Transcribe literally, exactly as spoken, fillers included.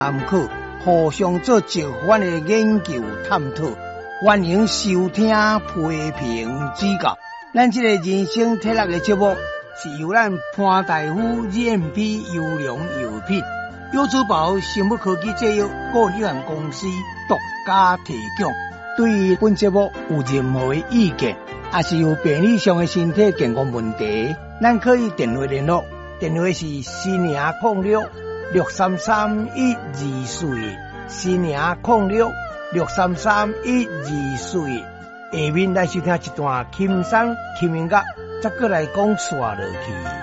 参考，互相做直观的研究探讨。欢迎收听批评指教。咱这个人生体力的节目是由咱潘大夫 G M P 优良药品优珠宝生物科技制药股份有限公司独家提供。对于本节目有任何的意见，也是有病理上的身体健康问题，咱可以电话联络，电话是四零零六六三三一二四，四零零六六三三一二四。下面来收听一段轻松轻音乐，再过来讲刷落去。